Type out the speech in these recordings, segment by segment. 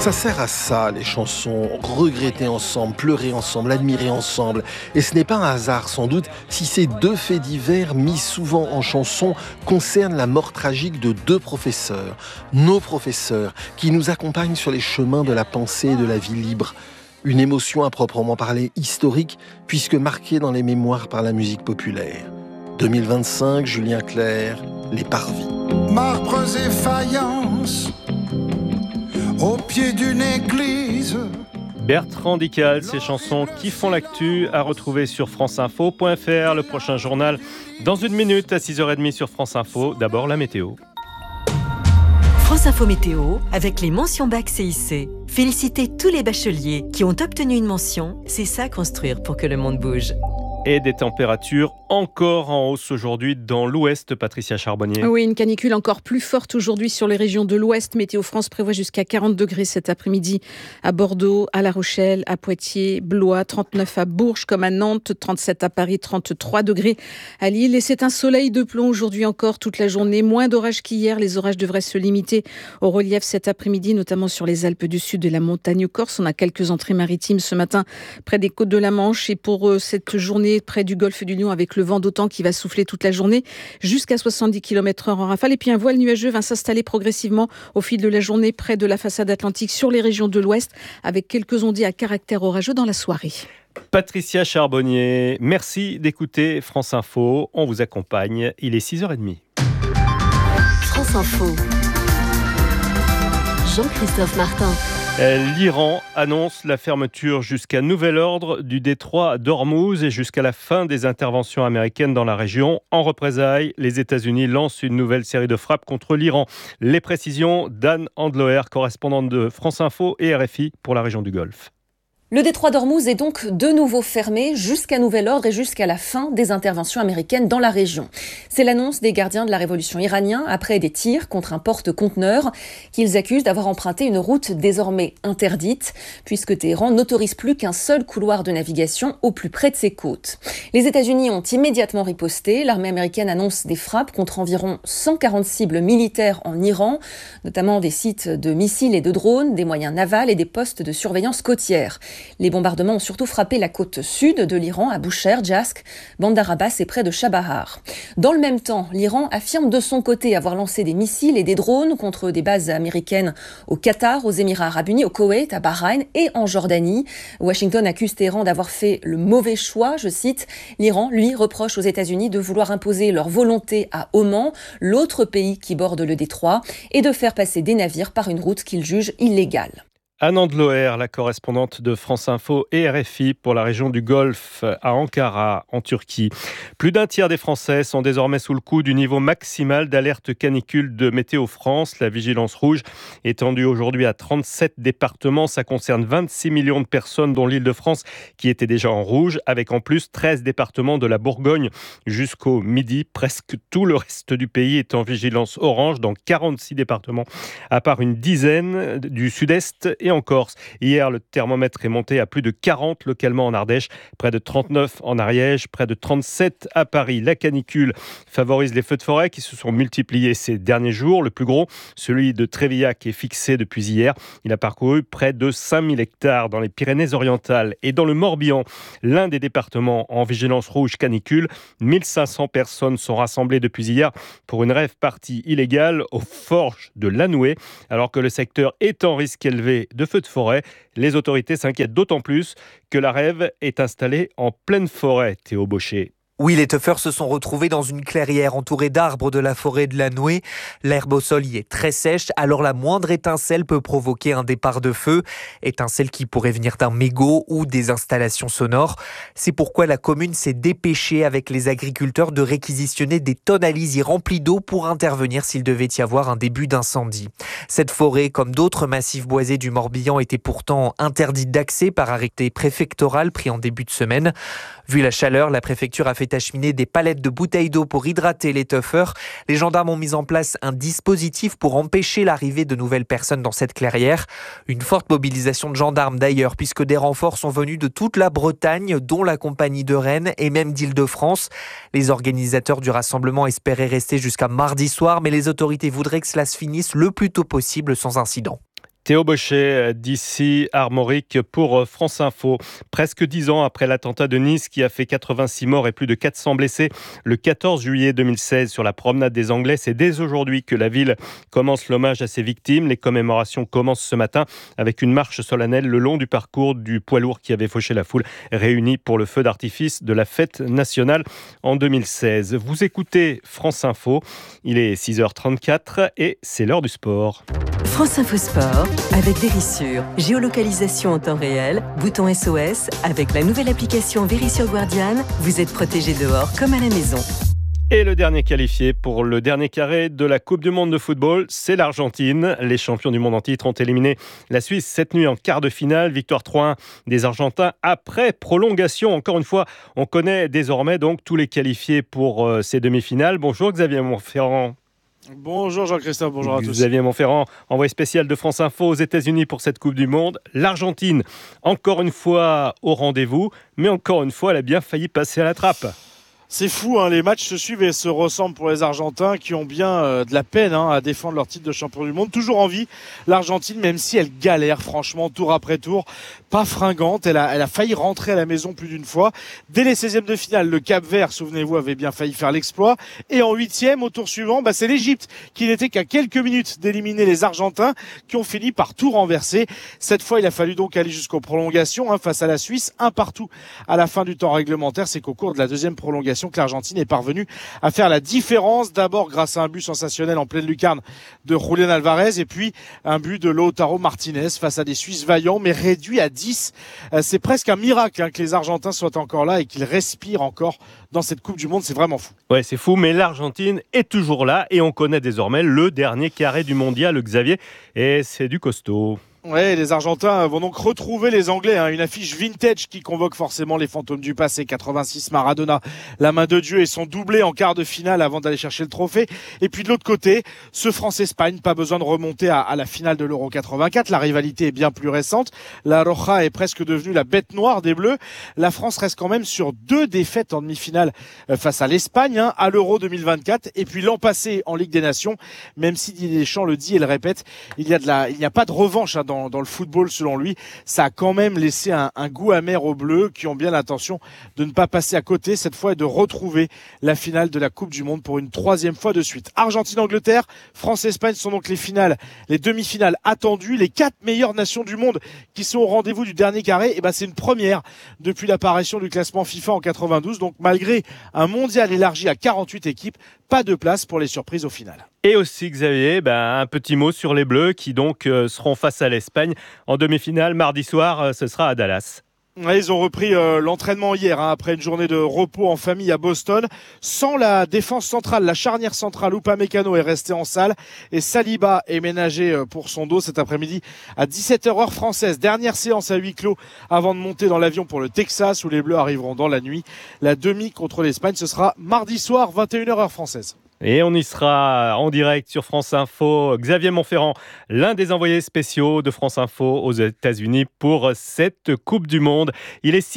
Ça sert à ça, les chansons, regretter ensemble, pleurer ensemble, admirer ensemble. Et ce n'est pas un hasard, sans doute, si ces deux faits divers, mis souvent en chanson, concernent la mort tragique de deux professeurs, nos professeurs, qui nous accompagnent sur les chemins de la pensée et de la vie libre. Une émotion à proprement parler historique, puisque marquée dans les mémoires par la musique populaire. 2025, Julien Clerc, Les Parvis. Marbres et faïences au pied d'une église. Bertrand Dical, ses chansons qui font l'actu, à retrouver sur franceinfo.fr. Le prochain journal dans une minute à 6h30 sur France Info. D'abord la météo. France Info Météo avec les mentions bac CIC. Félicitez tous les bacheliers qui ont obtenu une mention. C'est ça construire pour que le monde bouge. Et des températures encore en hausse aujourd'hui dans l'ouest, Patricia Charbonnier. Oui, une canicule encore plus forte aujourd'hui sur les régions de l'ouest. Météo France prévoit jusqu'à 40 degrés cet après-midi à Bordeaux, à La Rochelle, à Poitiers, Blois, 39 à Bourges comme à Nantes, 37 à Paris, 33 degrés à Lille. Et c'est un soleil de plomb aujourd'hui encore toute la journée. Moins d'orages qu'hier. Les orages devraient se limiter au relief cet après-midi, notamment sur les Alpes du Sud et la montagne corse. On a quelques entrées maritimes ce matin près des côtes de la Manche. Et pour cette journée, près du golfe du Lion avec le vent d'autant qui va souffler toute la journée jusqu'à 70 km/h en rafale. Et puis un voile nuageux va s'installer progressivement au fil de la journée près de la façade atlantique sur les régions de l'ouest avec quelques ondées à caractère orageux dans la soirée. Patricia Charbonnier, merci d'écouter France Info. On vous accompagne. Il est 6h30. France Info. Jean-Christophe Martin. L'Iran annonce la fermeture jusqu'à nouvel ordre du détroit d'Ormuz et jusqu'à la fin des interventions américaines dans la région. En représailles, les États-Unis lancent une nouvelle série de frappes contre l'Iran. Les précisions d'Anne Handloer, correspondante de France Info et RFI pour la région du Golfe. Le détroit d'Ormuz est donc de nouveau fermé jusqu'à nouvel ordre et jusqu'à la fin des interventions américaines dans la région. C'est l'annonce des gardiens de la révolution iranien après des tirs contre un porte-conteneurs qu'ils accusent d'avoir emprunté une route désormais interdite puisque Téhéran n'autorise plus qu'un seul couloir de navigation au plus près de ses côtes. Les États-Unis ont immédiatement riposté. L'armée américaine annonce des frappes contre environ 140 cibles militaires en Iran, notamment des sites de missiles et de drones, des moyens navals et des postes de surveillance côtière. Les bombardements ont surtout frappé la côte sud de l'Iran, à Boucher, Jask, Bandar Abbas et près de Chabahar. Dans le même temps, l'Iran affirme de son côté avoir lancé des missiles et des drones contre des bases américaines au Qatar, aux Émirats Arabes Unis, au Koweït, à Bahreïn et en Jordanie. Washington accuse Téhéran d'avoir fait le mauvais choix, je cite. L'Iran, lui, reproche aux États-Unis de vouloir imposer leur volonté à Oman, l'autre pays qui borde le détroit, et de faire passer des navires par une route qu'ils jugent illégale. Anne Handloer, la correspondante de France Info et RFI pour la région du Golfe, à Ankara, en Turquie. Plus d'un tiers des Français sont désormais sous le coup du niveau maximal d'alerte canicule de Météo France. La vigilance rouge est étendue aujourd'hui à 37 départements. Ça concerne 26 millions de personnes, dont l'Île-de-France, qui était déjà en rouge, avec en plus 13 départements de la Bourgogne jusqu'au midi. Presque tout le reste du pays est en vigilance orange dans 46 départements, à part une dizaine du sud-est et en Corse. Hier, le thermomètre est monté à plus de 40 localement en Ardèche, près de 39 en Ariège, près de 37 à Paris. La canicule favorise les feux de forêt qui se sont multipliés ces derniers jours. Le plus gros, celui de Trévillac, est fixé depuis hier. Il a parcouru près de 5000 hectares dans les Pyrénées-Orientales. Et dans le Morbihan, l'un des départements en vigilance rouge canicule, 1500 personnes sont rassemblées depuis hier pour une rave party illégale aux forges de Lanoué. Alors que le secteur est en risque élevé de feux de forêt, les autorités s'inquiètent d'autant plus que la rave est installée en pleine forêt. Théo Baucher. Oui, les teufeurs se sont retrouvés dans une clairière entourée d'arbres de la forêt de la Nouée. L'herbe au sol y est très sèche, alors la moindre étincelle peut provoquer un départ de feu. Étincelle qui pourrait venir d'un mégot ou des installations sonores. C'est pourquoi la commune s'est dépêchée avec les agriculteurs de réquisitionner des tonnes à lisier remplies d'eau pour intervenir s'il devait y avoir un début d'incendie. Cette forêt, comme d'autres massifs boisés du Morbihan, était pourtant interdite d'accès par arrêté préfectoral pris en début de semaine. Vu la chaleur, la préfecture a fait acheminer des palettes de bouteilles d'eau pour hydrater les teufeurs. Les gendarmes ont mis en place un dispositif pour empêcher l'arrivée de nouvelles personnes dans cette clairière. Une forte mobilisation de gendarmes d'ailleurs, puisque des renforts sont venus de toute la Bretagne, dont la compagnie de Rennes et même d'Île-de-France. Les organisateurs du rassemblement espéraient rester jusqu'à mardi soir, mais les autorités voudraient que cela se finisse le plus tôt possible sans incident. Théo Bochet d'ici Armorique pour France Info. Presque 10 ans après l'attentat de Nice qui a fait 86 morts et plus de 400 blessés le 14 juillet 2016 sur la promenade des Anglais, c'est dès aujourd'hui que la ville commence l'hommage à ses victimes. Les commémorations commencent ce matin avec une marche solennelle le long du parcours du poids lourd qui avait fauché la foule réunie pour le feu d'artifice de la fête nationale en 2016. Vous écoutez France Info, il est 6h34 et c'est l'heure du sport. France Info Sport avec Vérissure. Géolocalisation en temps réel, bouton SOS. Avec la nouvelle application Vérissure Guardian, vous êtes protégé dehors comme à la maison. Et le dernier qualifié pour le dernier carré de la Coupe du Monde de football, c'est l'Argentine. Les champions du monde en titre ont éliminé la Suisse cette nuit en quart de finale. Victoire 3-1 des Argentins après prolongation. Encore une fois, on connaît désormais donc tous les qualifiés pour ces demi-finales. Bonjour Xavier Montferrand. Bonjour Jean-Christophe, bonjour à tous. Xavier Montferrand, envoyé spécial de France Info aux États-Unis pour cette Coupe du Monde. L'Argentine, encore une fois au rendez-vous, mais encore une fois, elle a bien failli passer à la trappe. C'est fou, les matchs se suivent et se ressemblent pour les Argentins qui ont bien de la peine à défendre leur titre de champion du monde. Toujours en vie, l'Argentine, même si elle galère franchement tour après tour, pas fringante. Elle a failli rentrer à la maison plus d'une fois. Dès les 16e de finale, le Cap-Vert, souvenez-vous, avait bien failli faire l'exploit. Et en 8e, au tour suivant, c'est l'Égypte qui n'était qu'à quelques minutes d'éliminer les Argentins qui ont fini par tout renverser. Cette fois, il a fallu donc aller jusqu'aux prolongations face à la Suisse, 1-1 à la fin du temps réglementaire. C'est qu'au cours de la deuxième prolongation que l'Argentine est parvenue à faire la différence, d'abord grâce à un but sensationnel en pleine lucarne de Julián Alvarez et puis un but de Lautaro Martinez face à des Suisses vaillants mais réduits à 10. C'est presque un miracle que les Argentins soient encore là et qu'ils respirent encore dans cette Coupe du Monde, c'est vraiment fou. Ouais, c'est fou, mais l'Argentine est toujours là et on connaît désormais le dernier carré du mondial, Xavier, et c'est du costaud. Ouais, les Argentins vont donc retrouver les Anglais, une affiche vintage qui convoque forcément les fantômes du passé. 86 Maradona, la main de Dieu et son doublé en quart de finale avant d'aller chercher le trophée. Et puis de l'autre côté, ce France-Espagne, pas besoin de remonter à la finale de l'Euro 84. La rivalité est bien plus récente. La Roja est presque devenue la bête noire des Bleus. La France reste quand même sur 2 défaites en demi-finale face à l'Espagne, à l'Euro 2024. Et puis l'an passé en Ligue des Nations, même si Didier Deschamps le dit et le répète, il n'y a pas de revanche dans le football selon lui. Ça a quand même laissé un goût amer aux Bleus qui ont bien l'intention de ne pas passer à côté cette fois et de retrouver la finale de la Coupe du Monde pour une 3e fois de suite. Argentine-Angleterre, France-Espagne sont donc les demi-finales attendues. Les 4 meilleures nations du monde qui sont au rendez-vous du dernier carré, c'est une première depuis l'apparition du classement FIFA en 92. Donc malgré un mondial élargi à 48 équipes, pas de place pour les surprises au final. Et aussi Xavier, un petit mot sur les Bleus qui donc seront face à l'Espagne en demi-finale. Mardi soir, ce sera à Dallas. Ouais, ils ont repris l'entraînement hier après une journée de repos en famille à Boston. Sans la défense centrale, la charnière centrale, Upamecano est resté en salle et Saliba est ménagé pour son dos cet après-midi à 17h heure française. Dernière séance à huis clos avant de monter dans l'avion pour le Texas où les Bleus arriveront dans la nuit. La demi contre l'Espagne, ce sera mardi soir 21h heure française. Et on y sera en direct sur France Info. Xavier Montferrand, l'un des envoyés spéciaux de France Info aux États-Unis pour cette Coupe du Monde. Il est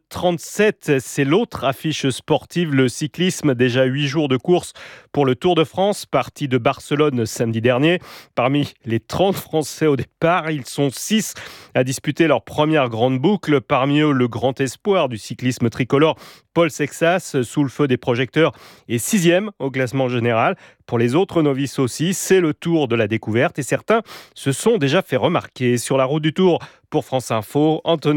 6h37, c'est l'autre affiche sportive, le cyclisme. Déjà 8 jours de course pour le Tour de France, parti de Barcelone samedi dernier. Parmi les 30 Français au départ, ils sont 6 à disputer leur première grande boucle. Parmi eux, le grand espoir du cyclisme tricolore, Paul Sexas, sous le feu des projecteurs, est 6e au classement général. Pour les autres novices aussi, c'est le tour de la découverte et certains se sont déjà fait remarquer. Sur la route du Tour pour France Info, Anthony